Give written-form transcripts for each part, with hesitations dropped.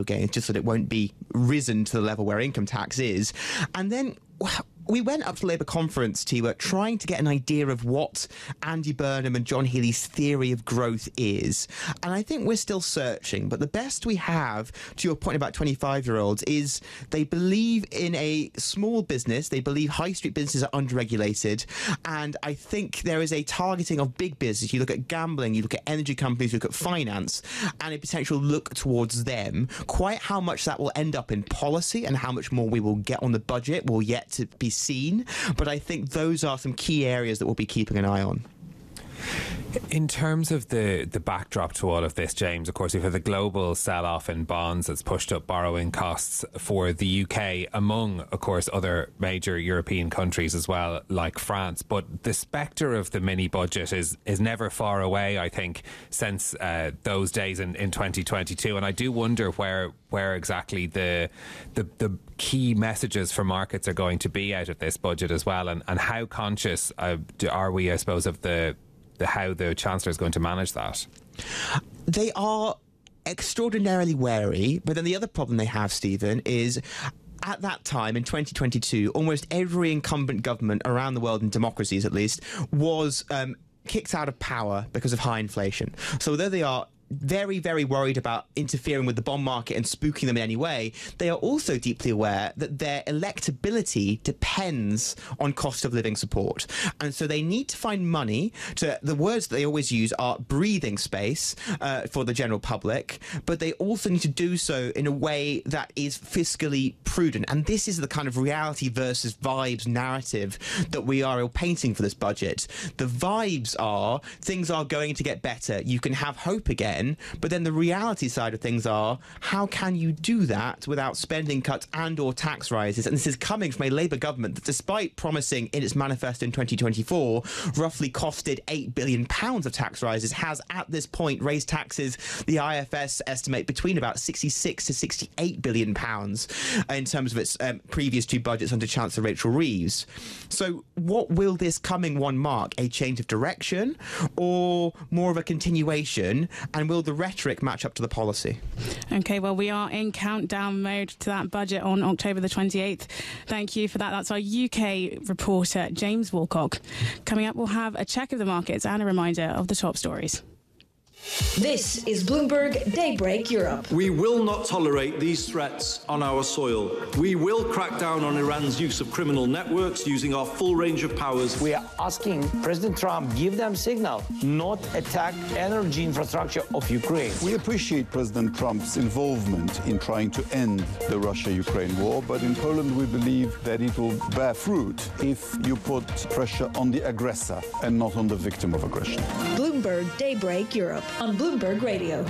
gains, just so that it won't be risen to the level where income tax is. And then we went up to the Labour conference, Tiwa, trying to get an idea of what Andy Burnham and John Healey's theory of growth is. And I think we're still searching. But the best we have, to your point about 25-year-olds, is they believe in a small business. They believe high street businesses are underregulated. And I think there is a targeting of big business. You look at gambling, you look at energy companies, you look at finance, and a potential look towards them. Quite how much that will end up in policy and how much more we will get on the budget will yet to be seen, but I think those are some key areas that we'll be keeping an eye on. In terms of the backdrop to all of this, James, of course, we've had the global sell-off in bonds that's pushed up borrowing costs for the UK, among, of course, other major European countries as well, like France. But the spectre of the mini-budget is never far away, I think, since those days in 2022. And I do wonder where exactly the key messages for markets are going to be out of this budget as well, and how conscious are we, I suppose, of how the Chancellor is going to manage that? They are extraordinarily wary, but then the other problem they have, Stephen, is at that time, in 2022, almost every incumbent government around the world, in democracies at least, was kicked out of power because of high inflation. So although they are very, very worried about interfering with the bond market and spooking them in any way, they are also deeply aware that their electability depends on cost of living support. And so they need to find money to, the words that they always use are breathing space for the general public, but they also need to do so in a way that is fiscally prudent. And this is the kind of reality versus vibes narrative that we are painting for this budget. The vibes are things are going to get better. You can have hope again. But then the reality side of things are, how can you do that without spending cuts and or tax rises? And this is coming from a Labour government that, despite promising in its manifesto in 2024 roughly costed £8 billion of tax rises, has at this point raised taxes, the IFS estimate, between about £66 to £68 billion in terms of its previous two budgets under Chancellor Rachel Reeves. So what will this coming one mark? A change of direction or more of a continuation? And will the rhetoric match up to the policy? OK, well, we are in countdown mode to that budget on October the 28th. Thank you for that. That's our UK reporter, James Woolcock. Coming up, we'll have a check of the markets and a reminder of the top stories. This is Bloomberg Daybreak Europe. We will not tolerate these threats on our soil. We will crack down on Iran's use of criminal networks using our full range of powers. We are asking President Trump, give them signal, not attack energy infrastructure of Ukraine. We appreciate President Trump's involvement in trying to end the Russia-Ukraine war, but in Poland we believe that it will bear fruit if you put pressure on the aggressor and not on the victim of aggression. Bloomberg Daybreak Europe on Bloomberg Radio.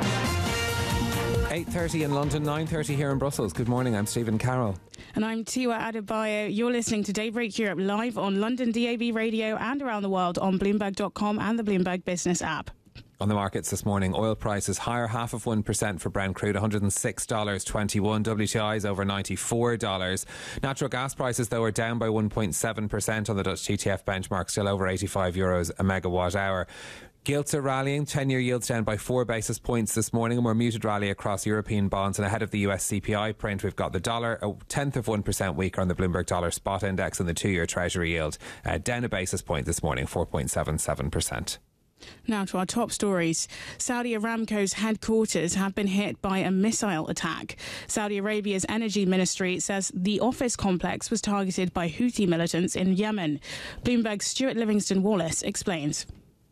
8:30 in London, 9:30 here in Brussels. Good morning, I'm Stephen Carroll. And I'm Tiwa Adebayo. You're listening to Daybreak Europe live on London DAB radio and around the world on Bloomberg.com and the Bloomberg Business app. On the markets this morning, oil prices higher 0.5% for Brent crude, $106.21. WTI is over $94. Natural gas prices, though, are down by 1.7% on the Dutch TTF benchmark, still over €85 a megawatt hour. Gilts are rallying. 10-year yields down by 4 basis points this morning. A more muted rally across European bonds. And ahead of the US CPI print, we've got the dollar a 0.1% weaker on the Bloomberg Dollar Spot Index, and the 2-year Treasury yield down a basis point this morning, 4.77%. Now to our top stories. Saudi Aramco's headquarters have been hit by a missile attack. Saudi Arabia's energy ministry says the office complex was targeted by Houthi militants in Yemen. Bloomberg's Stuart Livingston-Wallace explains.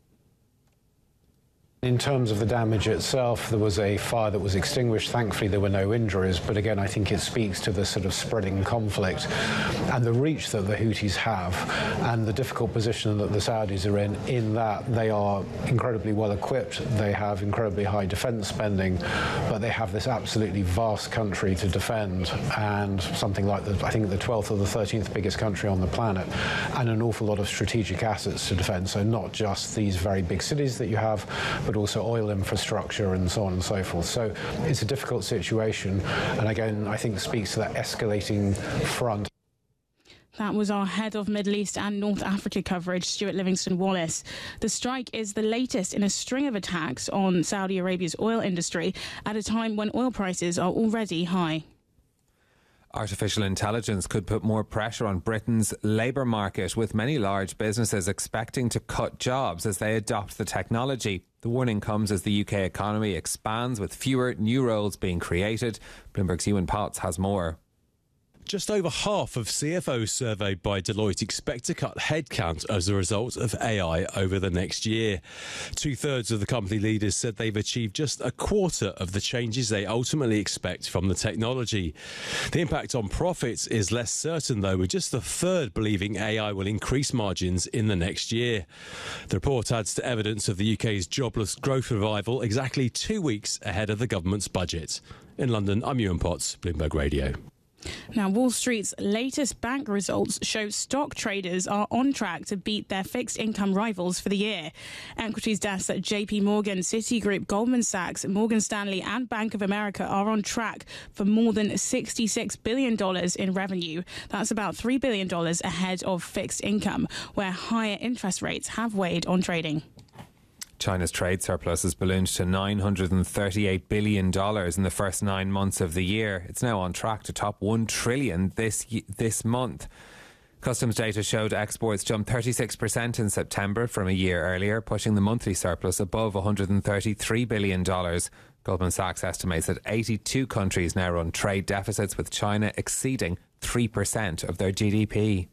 In terms of the damage itself, there was a fire that was extinguished. Thankfully, there were no injuries. But again, I think it speaks to the sort of spreading conflict and the reach that the Houthis have and the difficult position that the Saudis are in that they are incredibly well equipped. They have incredibly high defence spending, but they have this absolutely vast country to defend, and something like I think the 12th or the 13th biggest country on the planet, and an awful lot of strategic assets to defend. So not just these very big cities that you have, but also oil infrastructure and so on and so forth. So it's a difficult situation, and again, I think speaks to that escalating front. That was our head of Middle East and North Africa coverage, Stuart Livingston-Wallace. The strike is the latest in a string of attacks on Saudi Arabia's oil industry at a time when oil prices are already high. Artificial intelligence could put more pressure on Britain's labour market, with many large businesses expecting to cut jobs as they adopt the technology. The warning comes as the UK economy expands, with fewer new roles being created. Bloomberg's Ewan Potts has more. Just over half of CFOs surveyed by Deloitte expect to cut headcount as a result of AI over the next year. 2/3 of the company leaders said they've achieved just a quarter of the changes they ultimately expect from the technology. The impact on profits is less certain, though, with just a third believing AI will increase margins in the next year. The report adds to evidence of the UK's jobless growth revival exactly 2 weeks ahead of the government's budget. In London, I'm Ewan Potts, Bloomberg Radio. Now, Wall Street's latest bank results show stock traders are on track to beat their fixed income rivals for the year. Equities desks at JP Morgan, Citigroup, Goldman Sachs, Morgan Stanley and Bank of America are on track for more than $66 billion in revenue. That's about $3 billion ahead of fixed income, where higher interest rates have weighed on trading. China's trade surplus has ballooned to $938 billion in the first 9 months of the year. It's now on track to top $1 trillion this month. Customs data showed exports jumped 36% in September from a year earlier, pushing the monthly surplus above $133 billion. Goldman Sachs estimates that 82 countries now run trade deficits, with China exceeding 3% of their GDP.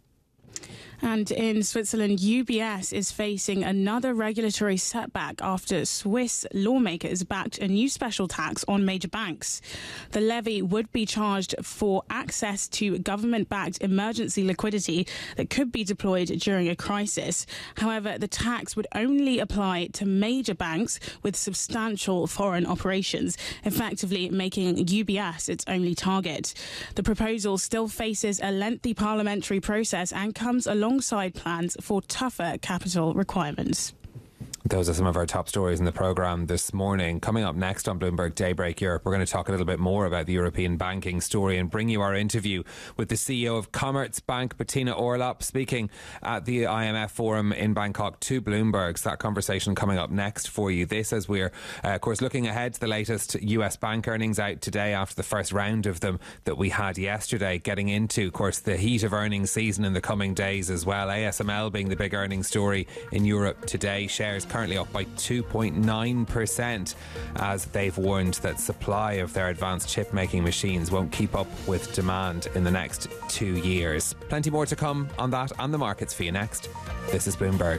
And in Switzerland, UBS is facing another regulatory setback after Swiss lawmakers backed a new special tax on major banks. The levy would be charged for access to government-backed emergency liquidity that could be deployed during a crisis. However, the tax would only apply to major banks with substantial foreign operations, effectively making UBS its only target. The proposal still faces a lengthy parliamentary process and comes alongside plans for tougher capital requirements. Those are some of our top stories in the programme this morning. Coming up next on Bloomberg Daybreak Europe, we're going to talk a little bit more about the European banking story and bring you our interview with the CEO of Commerzbank, Bettina Orlopp, speaking at the IMF Forum in Bangkok to Bloomberg. So that conversation coming up next for you. This as we're, of course, looking ahead to the latest US bank earnings out today after the first round of them that we had yesterday, getting into, of course, the heat of earnings season in the coming days as well. ASML being the big earnings story in Europe today. Shares currently up by 2.9% as they've warned that supply of their advanced chip making machines won't keep up with demand in the next 2 years. Plenty more to come on that and the markets for you next. This is Bloomberg.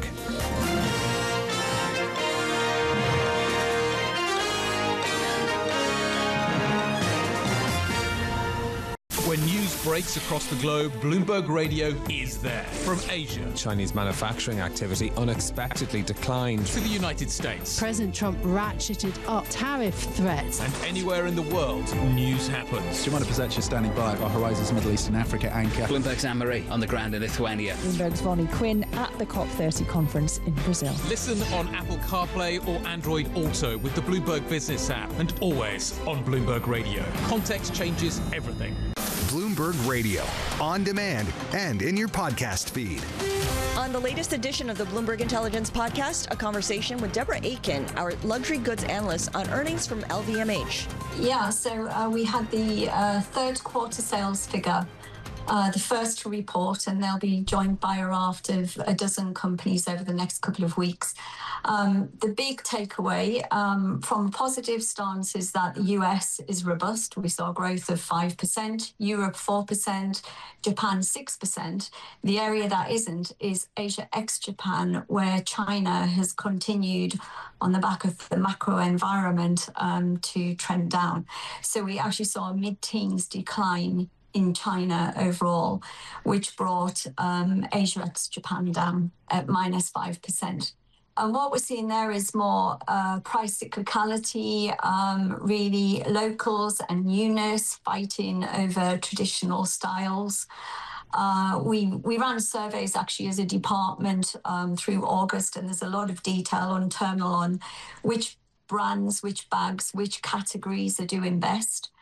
When news breaks across the globe, Bloomberg Radio is there. From Asia, Chinese manufacturing activity unexpectedly declined. To the United States. President Trump ratcheted up tariff threats. And anywhere in the world, news happens. Jemima Pazecia standing by our Horizons Middle East and Africa anchor. Bloomberg's Anne-Marie on the ground in Lithuania. Bloomberg's Vonnie Quinn at the COP30 conference in Brazil. Listen on Apple CarPlay or Android Auto with the Bloomberg Business app, and always on Bloomberg Radio. Context changes everything. Bloomberg Radio, on demand and in your podcast feed. On the latest edition of the Bloomberg Intelligence Podcast, a conversation with Deborah Aiken, our luxury goods analyst, on earnings from LVMH. Yeah, so we had the third quarter sales figure, the first to report, and they'll be joined by a raft of a dozen companies over the next couple of weeks. The big takeaway from a positive stance is that the US is robust. We saw growth of 5%, Europe 4%, Japan 6%. The area that isn't is Asia ex-Japan, where China has continued on the back of the macro environment to trend down. So we actually saw a mid-teens decline in China overall, which brought Asia ex-Japan down at minus 5%. And what we're seeing there is more price cyclicality, really locals and newness fighting over traditional styles. We ran surveys actually as a department through August, and there's a lot of detail on Terminal on which brands, which bags, which categories are doing best.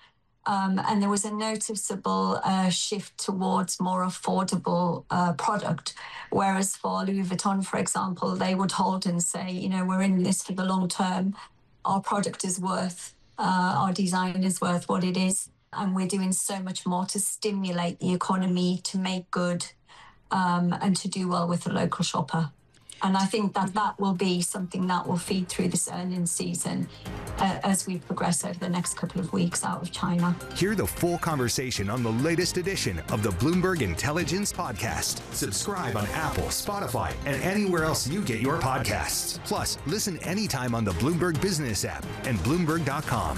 And there was a noticeable shift towards more affordable product. Whereas for Louis Vuitton, for example, they would hold and say, you know, we're in this for the long term. Our product is worth, our design is worth what it is. And we're doing so much more to stimulate the economy, to make good, and to do well with the local shopper. And I think that will be something that will feed through this earnings season as we progress over the next couple of weeks out of China. Hear the full conversation on the latest edition of the Bloomberg Intelligence Podcast. Subscribe on Apple, Spotify, and anywhere else you get your podcasts. Plus, listen anytime on the Bloomberg Business app and Bloomberg.com.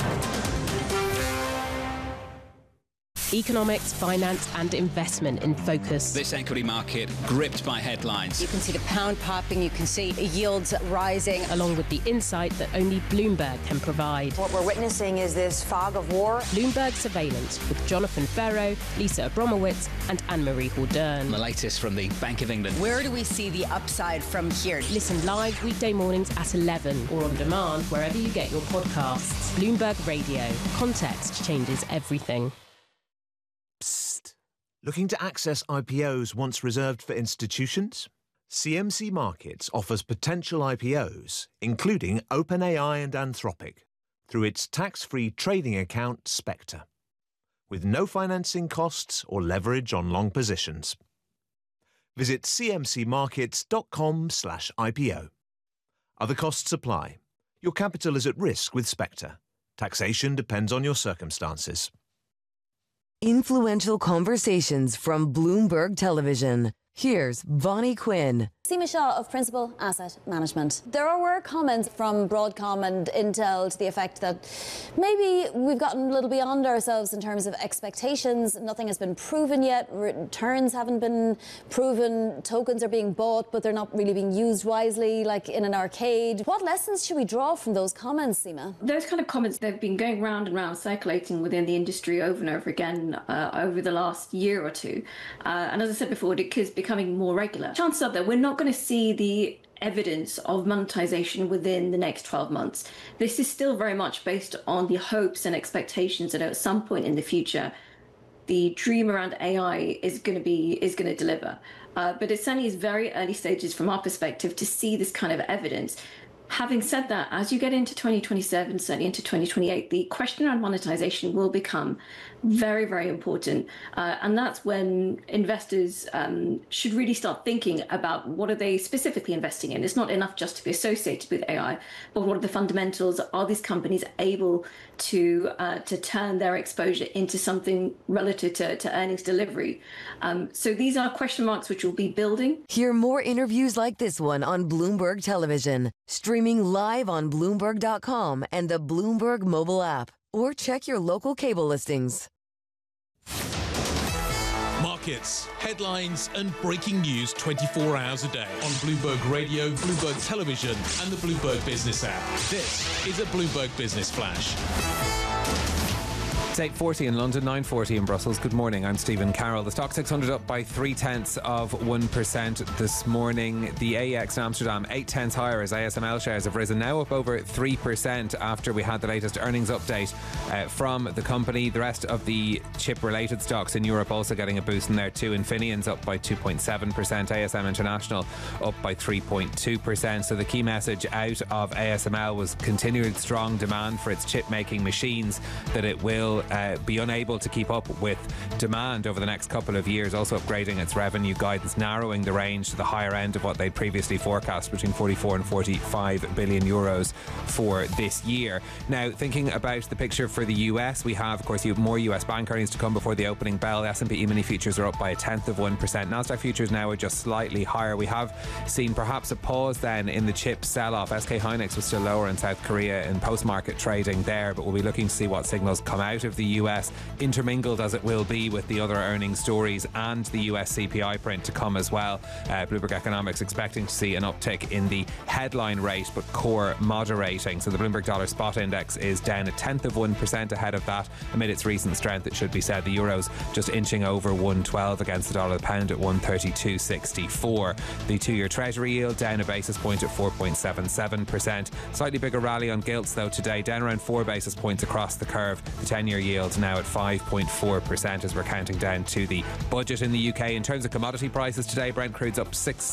Economics, finance and investment in focus. This equity market gripped by headlines. You can see the pound popping, you can see yields rising. Along with the insight that only Bloomberg can provide. What we're witnessing is this fog of war. Bloomberg Surveillance with Jonathan Ferro, Lisa Abramowitz and Anne-Marie Haldern. The latest from the Bank of England. Where do we see the upside from here? Listen live weekday mornings at 11 or on demand wherever you get your podcasts. Bloomberg Radio. Context changes everything. Looking to access IPOs once reserved for institutions? CMC Markets offers potential IPOs, including OpenAI and Anthropic, through its tax-free trading account Spectre, with no financing costs or leverage on long positions. Visit cmcmarkets.com/IPO. Other costs apply. Your capital is at risk with Spectre. Taxation depends on your circumstances. Influential conversations from Bloomberg Television. Here's Bonnie Quinn. Seema Shah of Principal Asset Management. There were comments from Broadcom and Intel to the effect that maybe we've gotten a little beyond ourselves in terms of expectations. Nothing has been proven yet. Returns haven't been proven. Tokens are being bought, but they're not really being used wisely, like in an arcade. What lessons should we draw from those comments, Seema? Those kind of comments, they've been going round and round, circulating within the industry over and over again over the last year or two. And as I said before, it is becoming more regular. Chances are that we're not going to see the evidence of monetization within the next 12 months. This is still very much based on the hopes and expectations that at some point in the future, the dream around AI is going to deliver. But it certainly is very early stages from our perspective to see this kind of evidence. Having said that, as you get into 2027, certainly into 2028, the question around monetization will become very, very important. And that's when investors should really start thinking about what are they specifically investing in. It's not enough just to be associated with AI, but what are the fundamentals? Are these companies able to turn their exposure into something relative to earnings delivery? So these are question marks which will be building. Hear more interviews like this one on Bloomberg Television, streaming live on Bloomberg.com and the Bloomberg mobile app, or check your local cable listings. Markets, headlines and breaking news 24 hours a day on Bloomberg Radio, Bloomberg Television and the Bloomberg Business app. This is a Bloomberg Business Flash. It's 8:40 in London, 9:40 in Brussels. Good morning, I'm Stephen Carroll. The Stock 600 up by 0.3% this morning. The AEX in Amsterdam, 0.8 higher as ASML shares have risen, now up over 3% after we had the latest earnings update from the company. The rest of the chip-related stocks in Europe also getting a boost in there too. Infineon's up by 2.7%, ASM International up by 3.2%. So the key message out of ASML was continued strong demand for its chip-making machines, that it will be unable to keep up with demand over the next couple of years, also upgrading its revenue guidance, narrowing the range to the higher end of what they'd previously forecast, between 44 and 45 billion euros for this year. Now, thinking about the picture for the US, we have, of course, you have more US bank earnings to come before the opening bell. The S&P E-mini futures are up by 0.1%. Nasdaq futures now are just slightly higher. We have seen perhaps a pause then in the chip sell-off. SK Hynix was still lower in South Korea in post-market trading there, but we'll be looking to see what signals come out of the US, intermingled as it will be with the other earnings stories and the US CPI print to come as well. Bloomberg Economics expecting to see an uptick in the headline rate, but core moderating. So the Bloomberg Dollar Spot Index is down 0.1% ahead of that amid its recent strength, it should be said. The Euro's just inching over 112 against the dollar, the pound at 132.64. The 2-year Treasury yield down a basis point at 4.77%. Slightly bigger rally on gilts though today, down around 4 basis points across the curve. The 10-year yield now at 5.4% as we're counting down to the budget in the UK. In terms of commodity prices today, Brent crude's up